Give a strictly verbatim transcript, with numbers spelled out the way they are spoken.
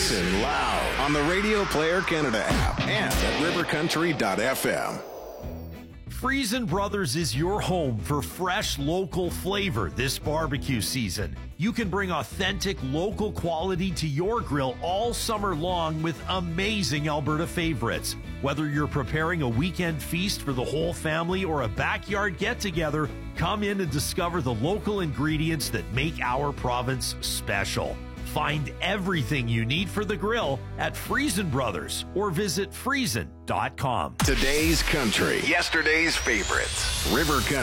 Listen loud on the Radio Player Canada app and at river country dot f m. Friesen Brothers is your home for fresh local flavor this barbecue season. You can bring authentic local quality to your grill all summer long with amazing Alberta favorites. Whether you're preparing a weekend feast for the whole family or a backyard get-together, come in and discover the local ingredients that make our province special. Find everything you need for the grill at Friesen Brothers or visit friesen dot com. Today's country, yesterday's favorites. River Country.